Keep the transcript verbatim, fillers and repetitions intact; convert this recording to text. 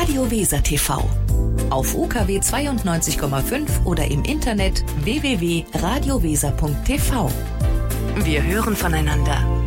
Radio Weser T V. Auf U K W zweiundneunzig Komma fünf oder im Internet w w w punkt radio weser punkt t v. Wir hören voneinander.